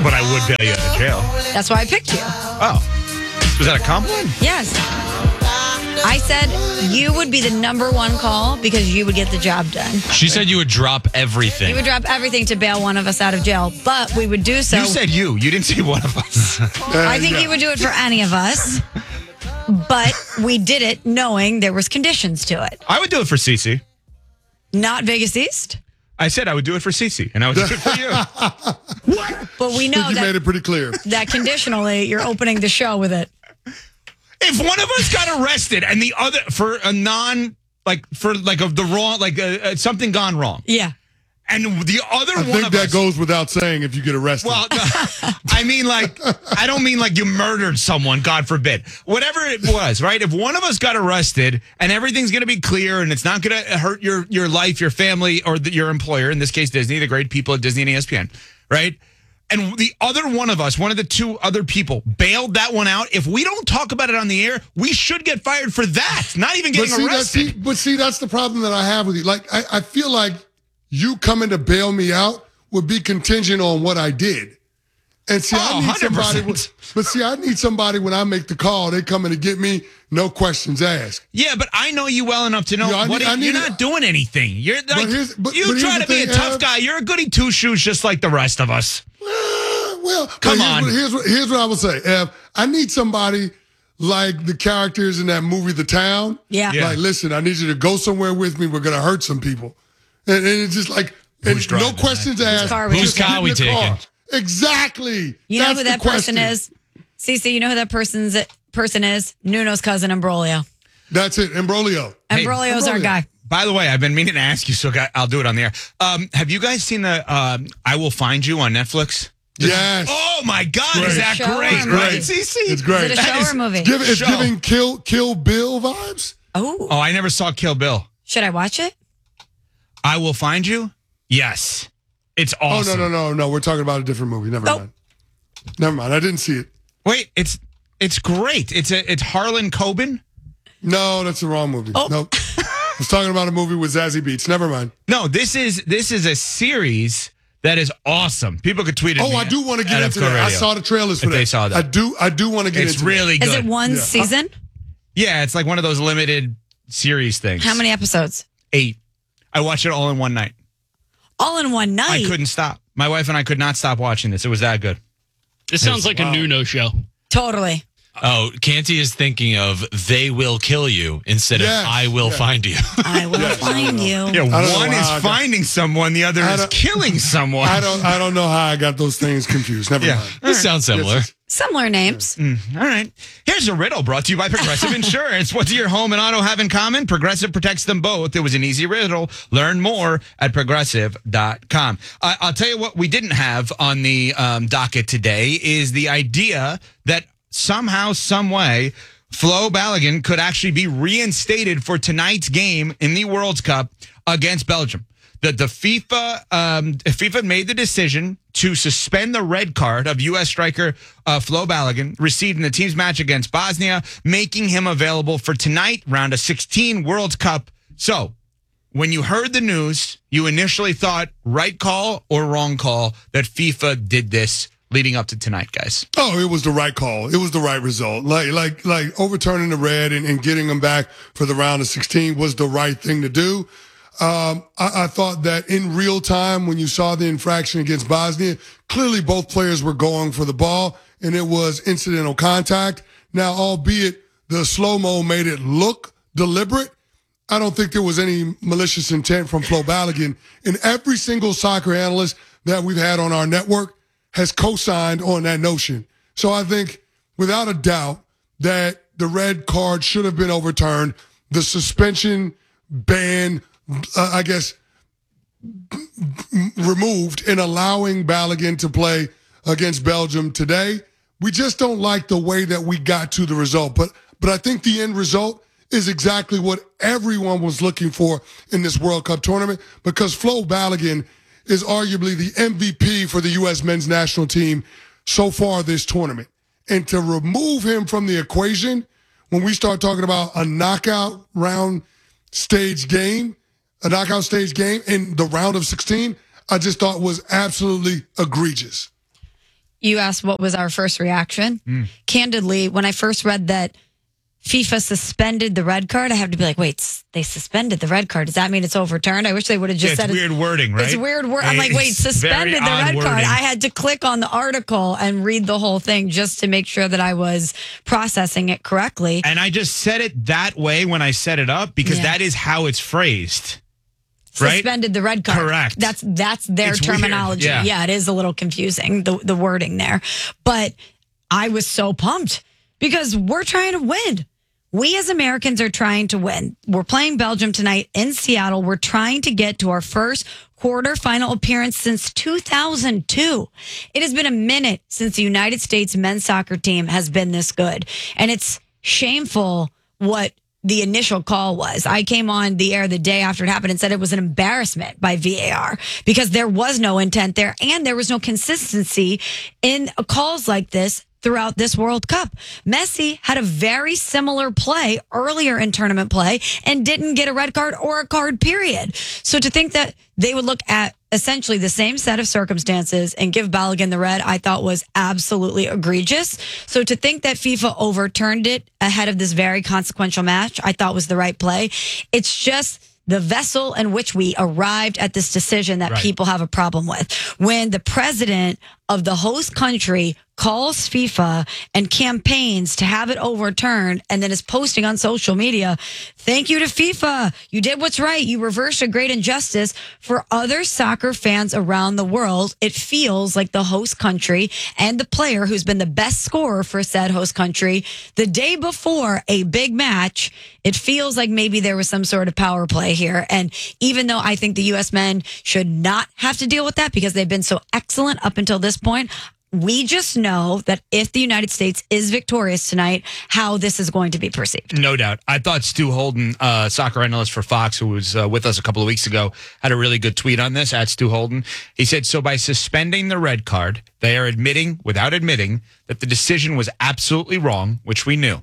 But I would bail you out of jail. That's why I picked you. Oh. Was that a compliment? Yes. I said you would be the number one call because you would get the job done. She said you would drop everything. You would drop everything to bail one of us out of jail, but we would do so. You said you. You didn't say one of us. I think you would do it for any of us, but we did it knowing there was conditions to it. I would do it for Cece. Not Vegas East? I said I would do it for Cece, and I would do it for you. But we know You that, made it pretty clear. that conditionally you're opening the show with it. If one of us got arrested and the other for a non the wrong something gone wrong, Yeah. and the other I one think of that us goes without saying if you get arrested. Well, I mean, I don't mean like you murdered someone, God forbid. Whatever it was, right? If one of us got arrested and everything's going to be clear and it's not going to hurt your life, your family, or your employer, in this case, Disney, the great people at Disney and ESPN, right? And the other one of us, one of the two other people, bailed that one out. If we don't talk about it on the air, we should get fired for that. Not even getting arrested. That's the problem that I have with you. Like, I feel like you coming to bail me out would be contingent on what I did. And see, I need 100%. I need somebody when I make the call, they come in to get me, no questions asked. Yeah, but I know you well enough to know you're not doing anything. You're like, you try to be a tough guy. You're a goody two shoes just like the rest of us. Well, come on. Here's what I would say. Ev, I need somebody like the characters in that movie, The Town. Yeah. Like, listen, I need you to go somewhere with me. We're going to hurt some people. And it's just like, no questions asked. Whose car we taking? Exactly. You know who that person is? Cece, you know who that person is? Nuno's cousin, Imbrolio. That's it, Imbrolio. Imbrolio's our guy. By the way, I've been meaning to ask you, so I'll do it on the air. Have you guys seen the I Will Find You on Netflix? Yes. Oh, my God. Is that Show great? or Right, movie? Cece? It's great. Is it a show or a movie? It's giving Kill Bill vibes. Oh. Oh, I never saw Kill Bill. Should I watch it? I Will Find You? Yes. It's awesome. Oh, no. We're talking about a different movie. Never mind. I didn't see it. Wait, it's great. It's Harlan Coben? No, that's the wrong movie. Oh. Nope. I was talking about a movie with Zazie Beetz. Never mind. No, this is a series that is awesome. People could tweet at me. I do want to get at into FCO that. I Radio saw the trailers for if that. they saw that. I do want to get into It's really good. Is it one season? Yeah, it's like one of those limited series things. How many episodes? 8. I watched it all in one night. All in one night? I couldn't stop. My wife and I could not stop watching this. It was that good. This sounds like a Nuno show. Totally. Oh, Canty is thinking of They Will Kill You instead of I Will Find You. I will find you. Yeah, one is finding someone, the other is killing someone. I don't know how I got those things confused. Never mind. This sounds similar. Similar names. All right. Here's a riddle brought to you by Progressive Insurance. What do your home and auto have in common? Progressive protects them both. It was an easy riddle. Learn more at progressive.com. I'll tell you what we didn't have on the docket today is the idea that somehow, some way, Flo Balogun could actually be reinstated for tonight's game in the World Cup against Belgium. The FIFA made the decision to suspend the red card of U.S. striker Flo Balogun received in the team's match against Bosnia, making him available for tonight, round of 16 World Cup. So, when you heard the news, you initially thought right call or wrong call that FIFA did this leading up to tonight, guys? Oh, it was the right call. It was the right result. Like overturning the red and getting them back for the round of 16 was the right thing to do. I thought that in real time, when you saw the infraction against Bosnia, clearly both players were going for the ball, and it was incidental contact. Now, albeit the slow-mo made it look deliberate, I don't think there was any malicious intent from Flo Balogun. And every single soccer analyst that we've had on our network has co-signed on that notion. So I think, without a doubt, that the red card should have been overturned. The suspension ban, removed in allowing Balogun to play against Belgium today. We just don't like the way that we got to the result. But I think the end result is exactly what everyone was looking for in this World Cup tournament, because Flo Balogun is arguably the MVP for the U.S. men's national team so far this tournament. And to remove him from the equation when we start talking about a knockout stage game in the round of 16, I just thought was absolutely egregious. You asked what was our first reaction. Candidly, when I first read that FIFA suspended the red card, I have to be like, wait, they suspended the red card. Does that mean it's overturned? I wish they would have just said it's weird wording, right? It's weird word. I'm like, wait, It's suspended the very odd red card. wording. I had to click on the article and read the whole thing just to make sure that I was processing it correctly. And I just said it that way when I set it up because that is how it's phrased. Right? Suspended the red card. Correct. That's their It's terminology. weird. Yeah. It is a little confusing, the wording there. But I was so pumped because we're trying to win. We as Americans are trying to win. We're playing Belgium tonight in Seattle. We're trying to get to our first quarterfinal appearance since 2002. It has been a minute since the United States men's soccer team has been this good. And it's shameful what the initial call was. I came on the air the day after it happened and said it was an embarrassment by VAR because there was no intent there and there was no consistency in calls like this throughout this World Cup. Messi had a very similar play earlier in tournament play and didn't get a red card or a card, period. So to think that they would look at essentially the same set of circumstances and give Balogun the red, I thought was absolutely egregious. So to think that FIFA overturned it ahead of this very consequential match, I thought was the right play. It's just the vessel in which we arrived at this decision that people have a problem with. When the president of the host country calls FIFA and campaigns to have it overturned and then is posting on social media, thank you to FIFA. You did what's right. You reversed a great injustice. For other soccer fans around the world, it feels like the host country and the player who's been the best scorer for said host country the day before a big match, it feels like maybe there was some sort of power play here. And even though I think the U.S. men should not have to deal with that because they've been so excellent up until this point, we just know that if the United States is victorious tonight, how this is going to be perceived. No doubt. I thought Stu Holden, soccer analyst for Fox, who was with us a couple of weeks ago, had a really good tweet on this, at Stu Holden. He said, so by suspending the red card, they are admitting, without admitting, that the decision was absolutely wrong, which we knew.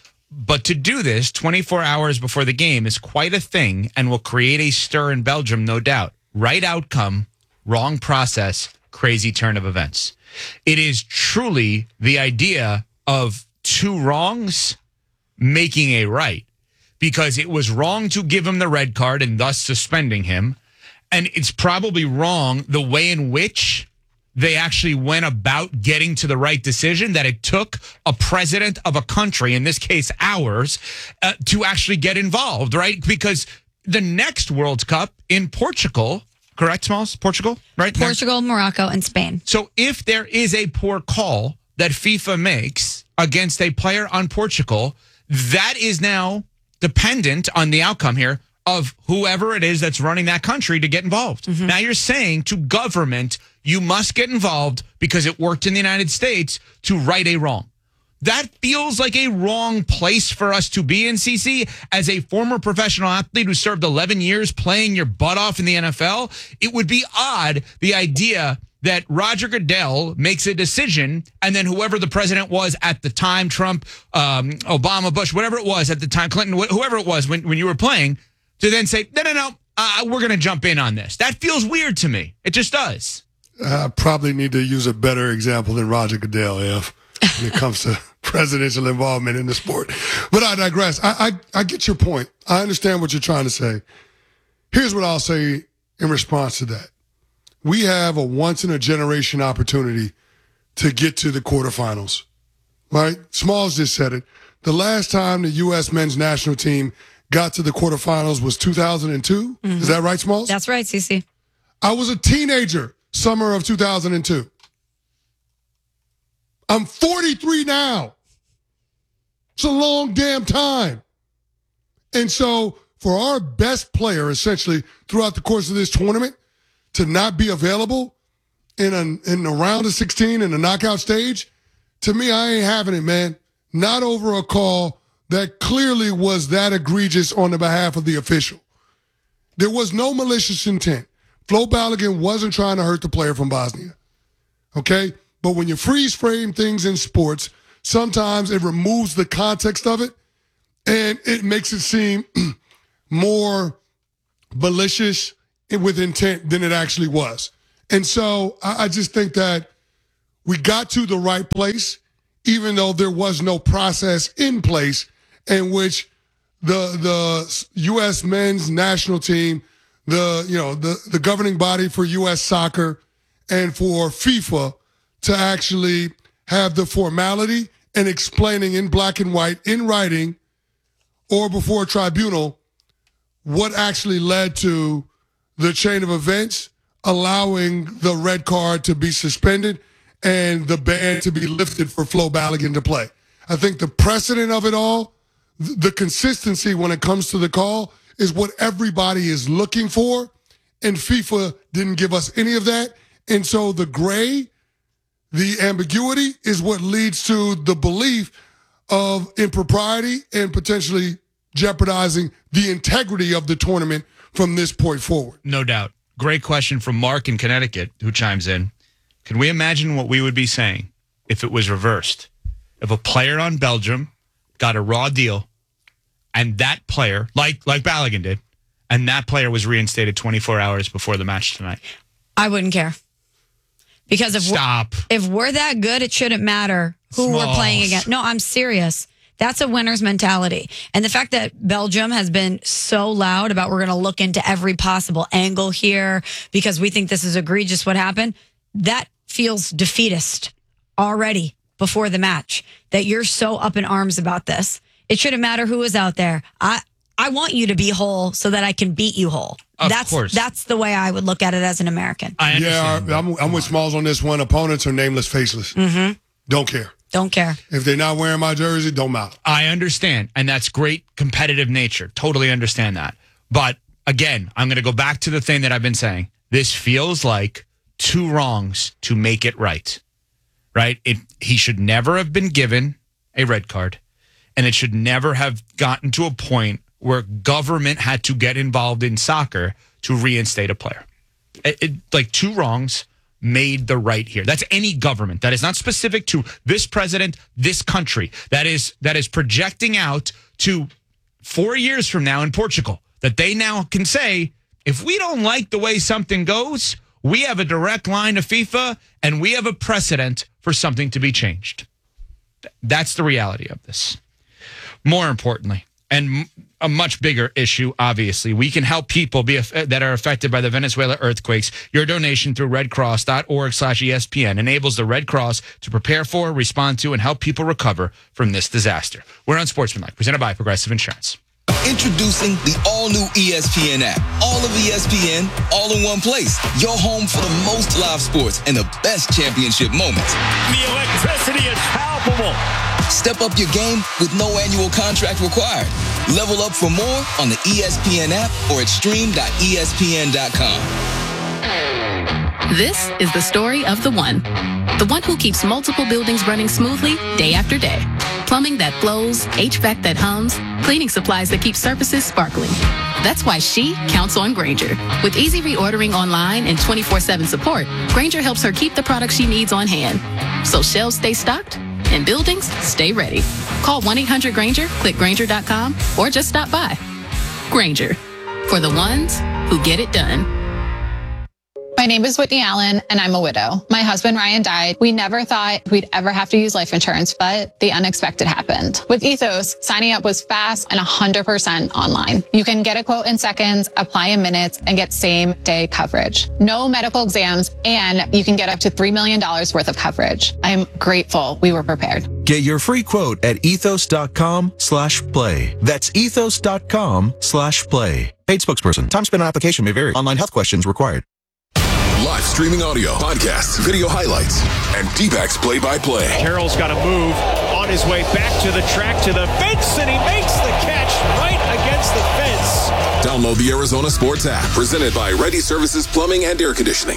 But to do this 24 hours before the game is quite a thing and will create a stir in Belgium, no doubt. Right outcome, wrong process, crazy turn of events. It is truly the idea of two wrongs making a right, because it was wrong to give him the red card and thus suspending him. And it's probably wrong the way in which they actually went about getting to the right decision, that it took a president of a country, in this case ours, to actually get involved, right? Because the next World Cup in Portugal, correct, Smalls? Portugal, right? Portugal, Morocco, and Spain. So if there is a poor call that FIFA makes against a player on Portugal, that is now dependent on the outcome here of whoever it is that's running that country to get involved. Mm-hmm. Now you're saying to government, you must get involved because it worked in the United States to right a wrong. That feels like a wrong place for us to be in, CC. As a former professional athlete who served 11 years playing your butt off in the NFL, it would be odd, the idea that Roger Goodell makes a decision and then whoever the president was at the time, Trump, Obama, Bush, whatever it was at the time, Clinton, whoever it was when you were playing, to then say, no, we're going to jump in on this. That feels weird to me. It just does. I probably need to use a better example than Roger Goodell, when it comes to presidential involvement in the sport. But I digress. I get your point. I understand what you're trying to say. Here's what I'll say in response to that. We have a once-in-a-generation opportunity to get to the quarterfinals, right? Smalls just said it. The last time the U.S. men's national team got to the quarterfinals was 2002. Mm-hmm. Is that right, Smalls? That's right, CC. I was a teenager summer of 2002. I'm 43 now. It's a long damn time. And so for our best player, essentially, throughout the course of this tournament, to not be available in a round of 16 in the knockout stage, to me, I ain't having it, man. Not over a call that clearly was that egregious on the behalf of the official. There was no malicious intent. Flo Balogun wasn't trying to hurt the player from Bosnia. Okay? But when you freeze frame things in sports, sometimes it removes the context of it and it makes it seem more malicious with intent than it actually was. And so I just think that we got to the right place, even though there was no process in place in which the U.S. men's national team, the governing body for U.S. soccer and for FIFA to actually have the formality and explaining in black and white, in writing, or before a tribunal, what actually led to the chain of events, allowing the red card to be suspended and the ban to be lifted for Flo Balogun to play. I think the precedent of it all, the consistency when it comes to the call, is what everybody is looking for, and FIFA didn't give us any of that. And so the gray, the ambiguity, is what leads to the belief of impropriety and potentially jeopardizing the integrity of the tournament from this point forward. No doubt. Great question from Mark in Connecticut, who chimes in. Can we imagine what we would be saying if it was reversed? If a player on Belgium got a raw deal and that player, like Balogun did, and that player was reinstated 24 hours before the match tonight? I wouldn't care. Because if we're that good, it shouldn't matter who we're playing against. No, I'm serious. That's a winner's mentality. And the fact that Belgium has been so loud about we're going to look into every possible angle here because we think this is egregious what happened, that feels defeatist already before the match, that you're so up in arms about this. It shouldn't matter who is out there. I want you to be whole so that I can beat you whole. Of course. That's the way I would look at it as an American. I understand. Yeah, I'm with Smalls on this one. Opponents are nameless, faceless. Mm-hmm. Don't care. Don't care. If they're not wearing my jersey, don't matter. I understand, and that's great competitive nature. Totally understand that. But again, I'm going to go back to the thing that I've been saying. This feels like two wrongs to make it right. Right? He should never have been given a red card, and it should never have gotten to a point where government had to get involved in soccer to reinstate a player. Like two wrongs made the right here. That's any government. That is not specific to this president, this country. That is projecting out to 4 years from now in Portugal, that they now can say, if we don't like the way something goes, we have a direct line to FIFA and we have a precedent for something to be changed. That's the reality of this. More importantly, and a much bigger issue, obviously, we can help people that are affected by the Venezuela earthquakes. Your donation through redcross.org/ESPN enables the Red Cross to prepare for, respond to, and help people recover from this disaster. We're on Sportsmanlike, presented by Progressive Insurance. Introducing the all-new ESPN app. All of ESPN, all in one place. Your home for the most live sports and the best championship moments. The electricity is palpable. Step up your game with no annual contract required. Level up for more on the ESPN app or at stream.espn.com. This is the story of the one who keeps multiple buildings running smoothly day after day. Plumbing that flows, HVAC that hums, cleaning supplies that keep surfaces sparkling. That's why she counts on Grainger. With easy reordering online and 24/7 support, Grainger helps her keep the products she needs on hand. So shelves stay stocked and buildings stay ready. Call 1-800-GRAINGER, click Grainger.com, or just stop by. Grainger, for the ones who get it done. My name is Whitney Allen, and I'm a widow. My husband, Ryan, died. We never thought we'd ever have to use life insurance, but the unexpected happened. With Ethos, signing up was fast and 100% online. You can get a quote in seconds, apply in minutes, and get same-day coverage. No medical exams, and you can get up to $3 million worth of coverage. I'm grateful we were prepared. Get your free quote at ethos.com/play. That's ethos.com/play. Paid spokesperson. Time spent on application may vary. Online health questions required. Live streaming audio, podcasts, video highlights, and D-backs play-by-play. Carroll's got to move on his way back to the track, to the fence, and he makes the catch right against the fence. Download the Arizona Sports app, presented by Ready Services Plumbing and Air Conditioning.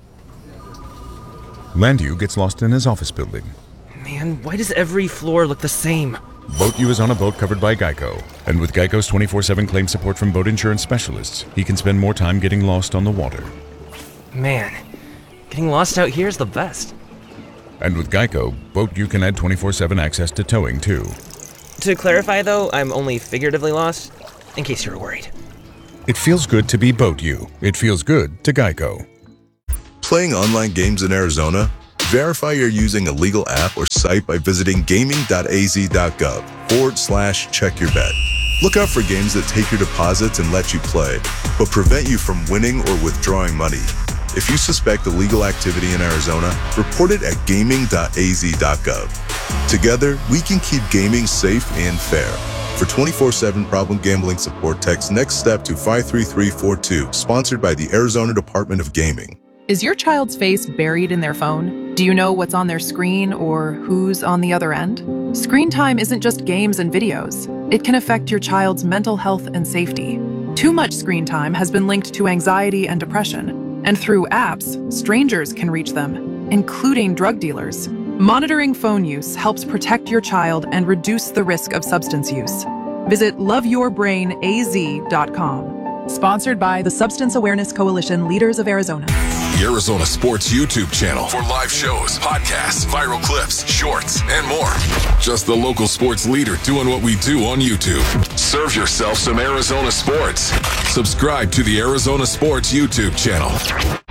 Landu gets lost in his office building. Man, why does every floor look the same? Boat U is on a boat covered by Geico. And with Geico's 24/7 claim support from boat insurance specialists, he can spend more time getting lost on the water. Man, getting lost out here is the best. And with Geico, Boat U can add 24/7 access to towing, too. To clarify, though, I'm only figuratively lost, in case you were worried. It feels good to be Boat U. It feels good to Geico. Playing online games in Arizona? Verify you're using a legal app or site by visiting gaming.az.gov/check-your-bet. Look out for games that take your deposits and let you play, but prevent you from winning or withdrawing money. If you suspect illegal activity in Arizona, report it at gaming.az.gov. Together, we can keep gaming safe and fair. For 24/7 problem gambling support, text NEXT STEP to 53342, sponsored by the Arizona Department of Gaming. Is your child's face buried in their phone? Do you know what's on their screen or who's on the other end? Screen time isn't just games and videos. It can affect your child's mental health and safety. Too much screen time has been linked to anxiety and depression, and through apps, strangers can reach them, including drug dealers. Monitoring phone use helps protect your child and reduce the risk of substance use. Visit loveyourbrainaz.com. Sponsored by the Substance Awareness Coalition, Leaders of Arizona. The Arizona Sports YouTube channel for live shows, podcasts, viral clips, shorts, and more. Just the local sports leader doing what we do on YouTube. Serve yourself some Arizona sports. Subscribe to the Arizona Sports YouTube channel.